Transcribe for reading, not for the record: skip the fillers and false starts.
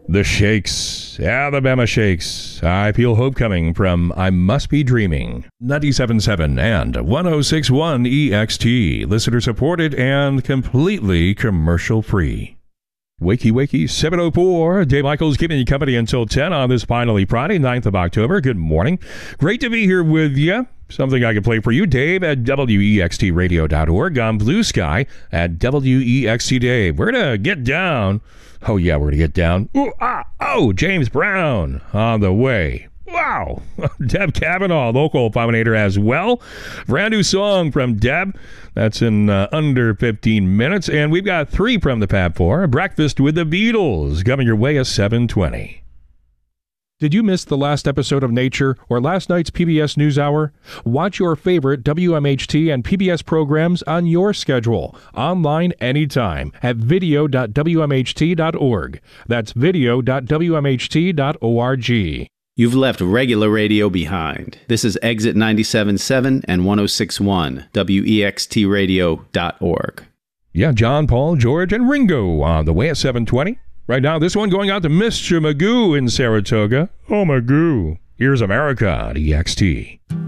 The Shakes, Alabama Shakes. I feel hope coming from I Must Be Dreaming. 97.7 and 106.1 EXT. Listener supported and completely commercial free. Wakey Wakey 704. Dave Michaels giving you company until 10 on this finally Friday, 9th of October. Good morning. Great to be here with you. Something I can play for you, Dave at WEXTradio.org, on Blue Sky at WEXT Dave. We're going to get down. Oh, yeah, we're going to get down. James Brown on the way. Wow. Deb Kavanaugh, local Pominator as well. Brand new song from Deb. That's in under 15 minutes. And we've got 3 from the Fab 4. Breakfast with the Beatles coming your way at 7:20. Did you miss the last episode of Nature or last night's PBS NewsHour? Watch your favorite WMHT and PBS programs on your schedule, online anytime at video.wmht.org. That's video.wmht.org. You've left regular radio behind. This is Exit 97.7 and 106.1, WEXTradio.org. Yeah, John, Paul, George, and Ringo on the way at 7:20. Right now, this one going out to Mr. Magoo in Saratoga. Oh, Magoo. Here's America on EXT.